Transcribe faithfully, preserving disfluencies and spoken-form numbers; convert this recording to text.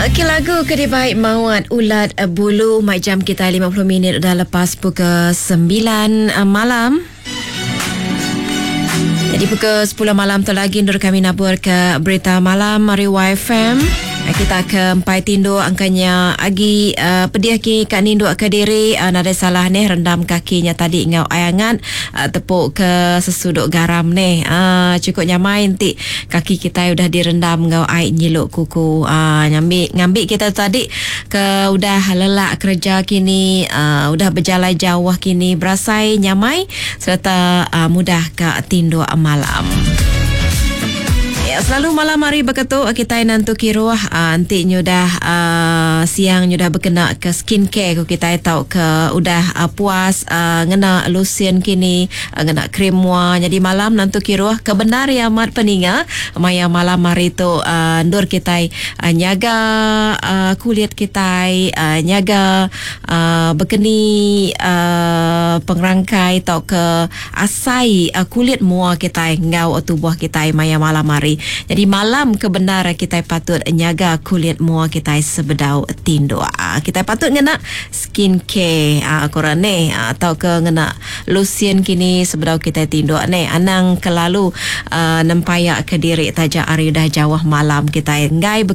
Okey, lagu Kedai Baik Mawat Ulat Bulu. Mai jam kita lima puluh minit dah lepas pukul sembilan malam. Jadi pukul sepuluh malam tu lagi Nur kami nabur ke berita malam Mari Y F M. Kita ke empat tindo angkanya agi uh, pedih ki kat ninduk ke diri uh, nada salah ni rendam kakinya tadi ngau ayangan uh, tepuk ke sesuduk garam ni uh, cukup nyamai nanti kaki kita udah direndam ngau air nyiluk kuku uh, ngambil ngambil kita tadi ke udah lelak kerja kini uh, udah berjalan jauh kini berasai nyamai serta uh, mudah ke tindo malam. Ya, selalu malam hari berketuk kita nantu kiruah uh, nanti nyudah uh, siang nyudah berkena ke skincare ko kita tahu ke udah uh, puas uh, ngena lotion kini uh, ngena krim wa jadi malam nantu kiruah kebenar ya mat peninga maya malam hari tu uh, ndur kita uh, nyaga uh, kulit kita uh, nyaga uh, berkeni uh, pengrangkai tau ke asai uh, kulit mua kita ngau tubuh kita maya malam hari. Jadi malam kebenaran kita patut nyaga kulit mua kita sebedau tindo. Kita patut ngena skincare ah korang ni atau ke ngena lotion kini sebedau kita tindo ni. Anang kelalu uh, nampayak ke diri tajak hari dah jauh malam kita ngai